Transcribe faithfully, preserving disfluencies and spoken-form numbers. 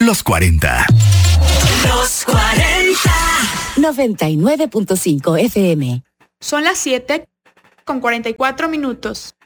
Los cuarenta. Los cuarenta. noventa y nueve punto cinco F M. Son las siete con cuarenta y cuatro minutos.